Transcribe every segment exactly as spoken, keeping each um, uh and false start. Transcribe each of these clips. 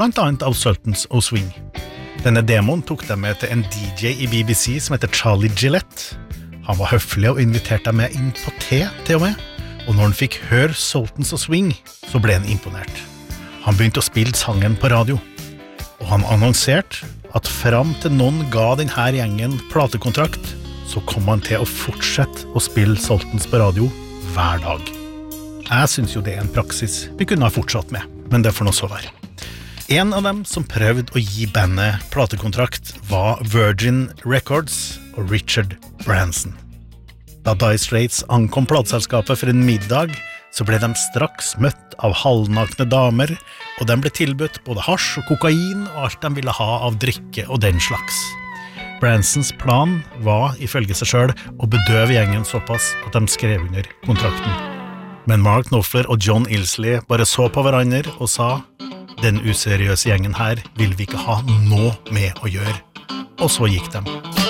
blant annet av Sultans of Swing. Denne demoen tok dem med til en D J i B B C som heter Charlie Gillette. Han var høflig og inviterte dem med inn på te til og med, og når han fikk høre Sultans of Swing, så ble han imponert. Han begynte å spille sangen på radio, og han annonserte at fram til noen ga denne gjengen platekontrakt, så kom han til å fortsette å spille Sultans på radio hver dag. Jeg synes jo det er en praksis vi kunne ha fortsatt med, men det får nå så være. En av dem som prøvde å gi bandet platekontrakt var Virgin Records og Richard Branson. Da Dire Straits ankom plateselskapet for en middag, så ble de straks møtt av halvnakne damer, og de ble tilbudt både hasj og kokain og alt de ville ha av drikke og den slags. Bransons plan var, ifølge seg selv, å bedøve gjengen såpass at de skrev under kontrakten. Men Mark Knopfler og John Ilsley bare så på hverandre og sa «Den useriøse gjengen her vil vi ikke ha noe med å gjøre». Og så gikk de.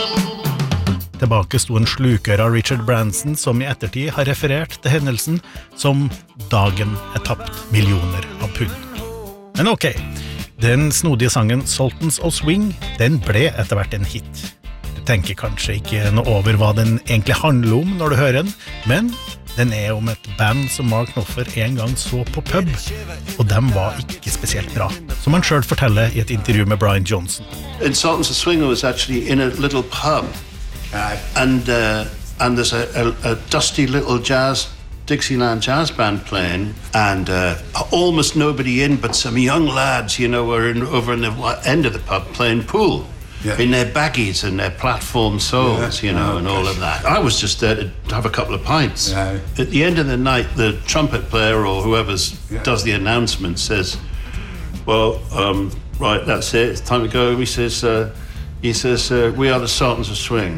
Tilbake sto en slukør av Richard Branson som i ettertid har referert til hendelsen som «dagen er tapt millioner av pund». Men ok, den snodige sangen Sultans of Swing, den ble etter hvert en hit. Du tenker kanskje ikke noe over hva den egentlig handler om når du hører den, men den er om et band som Mark Knopfler en gang så på pub, og dem var ikke spesielt bra, som han selv forteller i et intervju med Brian Johnson. And Sultans of Swing was actually in a little pub, and, uh, and there's a, a, a dusty little jazz Dixieland jazz band playing, and uh, almost nobody in but some young lads, you know, were in, over in the end of the pub playing pool. Yeah. In their baggies and their platform soles, yeah. you know, oh, and all of that. I was just there to have a couple of pints. Yeah. At the end of the night, the trumpet player or whoever yeah. does the announcement says, well, um, right, that's it, it's time to go. He says, uh, he says uh, we are the Sultans of Swing.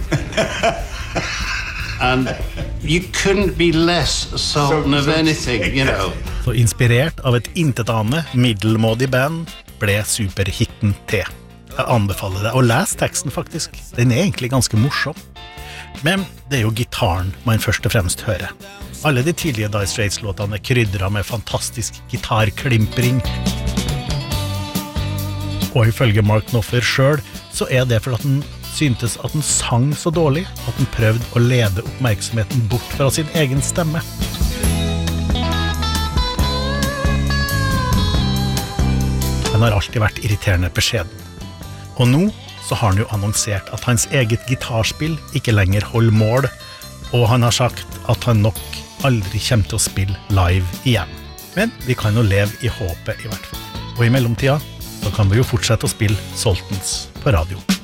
And you couldn't be less a sultan of anything, you know. Så inspirert av et intetanende, middelmådig band ble superhitten te. Jeg anbefaler deg å lese teksten faktisk. Den er egentlig ganske morsom. Men det er jo gitaren man først og fremst hører. Alle de tidlige Dire Straits-låtene er krydret med fantastisk gitarklimpring. Og ifølge Mark Knopfler selv, så er det fordi at han syntes at han sang så dårlig at han prøvde å lede oppmerksomheten bort fra sin egen stemme. Han har alltid vært irriterende beskjeden. Og nå så har han jo annonsert at hans eget gitarspill ikke lenger holder mål, og han har sagt at han nok aldri kommer til å spille live igjen. Men vi kan jo leve i håpet i hvert fall. Og i mellomtida så kan vi jo fortsette å spille Sultans på radio.